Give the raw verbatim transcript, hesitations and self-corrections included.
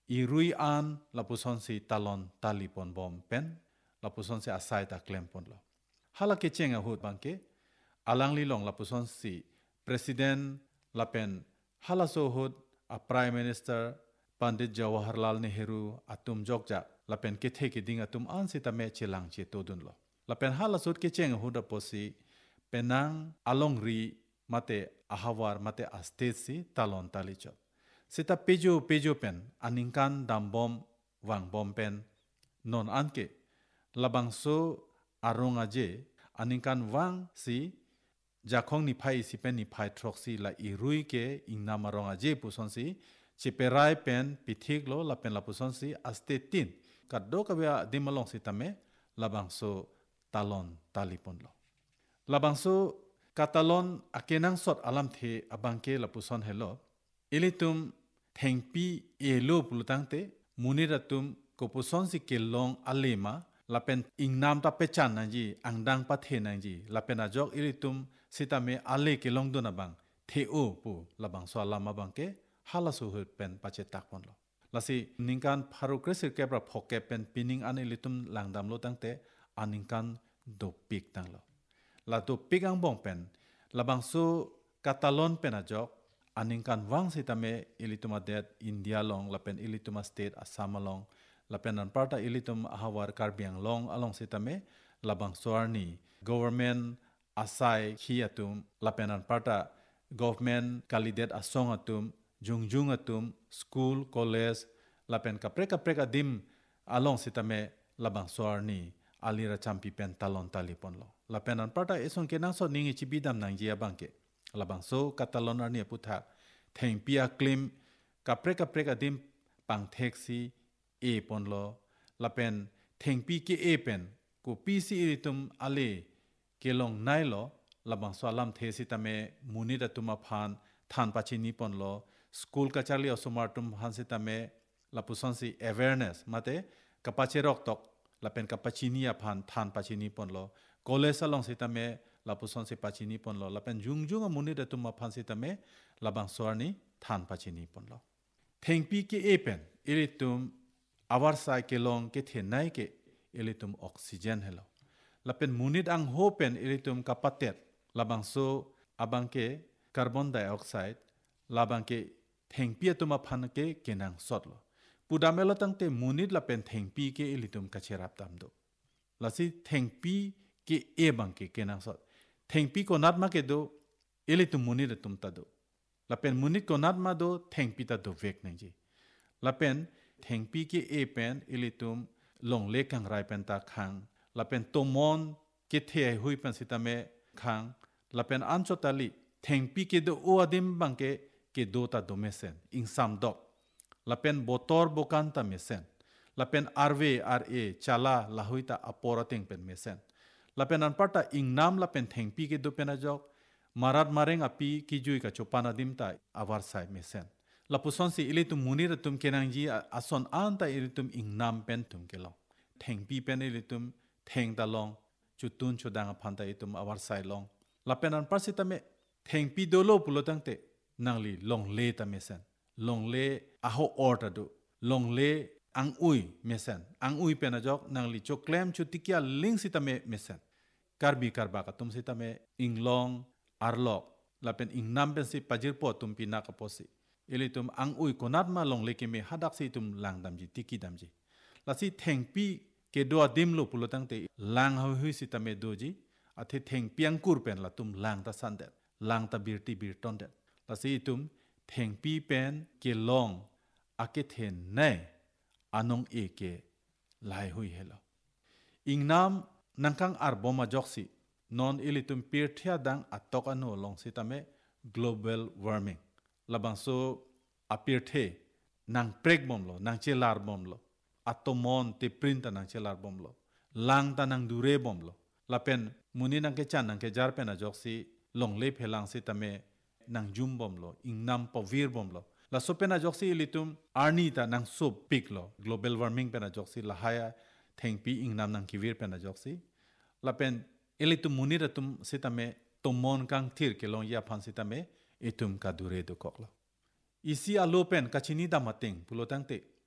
irui an lapuson si talon talipon bom pen lapuson si asai ta klempon lo hala ke chenga hut bangke alang lilong lapuson si president lapen hala so hut a prime minister Pandit Jawaharlal Nehru atum jokja lapen ke the ke ding atum an si tame chilang che todun lo lapen hala sut ke chenga hut aposi penang along ri mate ahawar mate astet si talon talichot sita pejo pejo pen aningkan dambom wang bom pen non anke labangso arong aje aningkan wang si jakong ni phai si pen ni phai trok si la irui ke ingnam arong aje puson si chiperai pen pithik lo la pen la puson si astetin kaddo kabya dimalong si tame labangso talon talipon lo labangso katalon akenang sot alam the abangke la puson hello ilitum thengpi elo pulutangte muniratum kopuson si kelong alema lapen ingnam ta pechan nanji angdang pathe nanji lapen ajok ilitum sitame ale kelong donabang theo pu labang so alama bangke halasu hut pen pachetak pon lo lasi ningkan pharukresir kebra phoke pen pining an ilitum langdam lo tangte aningkan dopik tang lo la dopik ang bong pen labang so katalon pen ajok aningkan wang sitame ilitum adet India long lapen ilitum state Assam long lapen an parta ilitum ahawar karbiang long along sitame labang soarni government asai khiatum lapen an parta government kalidet asong atum jungjung atum school college lapen kapre kapre adim along sitame labang soarni alira champi pen talon talipon lo lapen an parta esong kenang so ningi chibidam nang jia bangke labang so katalon arni putha thengpia klim kapre kapre adim pang theksi e pon lo lapen thengpi ke e pen ko pc iritum ale kelong nailo labang so alam thesi tame munida tuma phan than pachini pon lo school ka chali osomartum hansitame lapuson si awareness mate kapacherok tok lapen kapachini ya phan than pachini pon lo college along sitame lapuson si pachini pon lo lapen jungjung munida tuma phan sitame labang soarni than pachini pon lo thengpi ke e pen iritum awar sai kelong ke thenai ke ilitum oxygen hello lapen munit ang hopen ilitum kapatet labang so abangke carbon dioxide labangke thengpi tuma phan ke kenang sotlo pudamelo tangte munit lapen thengpi ke ilitum kacherap tamdo lasi thengpi ke e bangke kenang sot thengpi ko natma ke do ilitum munit tum tado lapen munit ko natma do thengpi ta do vek nangji lapen thengpi ke e pen ilitum long le kang rai pen ta khang lapen tomon ke the hui pen sitame khang lapen anchotali thengpi ke do o adim bangke ke do ta domesen ing sam dok lapen botor bokanta mesen lapen arve ra chala lahuita aporating pen mesen lapen anparta ing nam lapen thengpi ke do pen ajok marat mareng api ki jui ka chopana dimta awar sai mesen lapuson si ilitum munir tum kenangji ason anta ilitum ingnam pen tum kelong thengpi pen ilitum theng dalong chutun chudang phanta itum awar sai long lapenan parsitame thengpi dolo pulotangte nangli long le ta mesen long le aho orta do long le ang ui mesen ang ui pen ajok nangli choklem chutikia ling sitame mesen karbi karba ka tum sitame inglong arlok lapen ingnam pen si pajirpo tum pinaka posi ilitum ang ui konat ma long leke me hadak si tum lang damji tiki damji lasi thengpi ke do adim lo pulotangte lang hui hui si tame doji athe thengpi ang kur pen la tum lang ta sandet lang ta birti bir tondet lasi tum thengpi pen ke long ake then ne anong eke lai hui helo ingnam nangkang arboma joksi non ilitum pirthia dang atok anu long si tame global warming labang so apirthe nang prek bom lo nang chelar bom lo atomon te print nang chelar bom lo lang ta nang dure bom lo lapen muni nang ke chan nang ke jar pen ajok si long le phelang si tame nang jum bom lo ingnam povir bom lo la so pen ajok si litum arni ta nang so pik lo global warming pen ajok si lahaya thengpi ingnam nang kivir pen ajok si lapen elitum muni ratum si tame tomon kang thir ke long ya phan si tame itum ka dure do koklo isi alopen kachini da mating pulotangte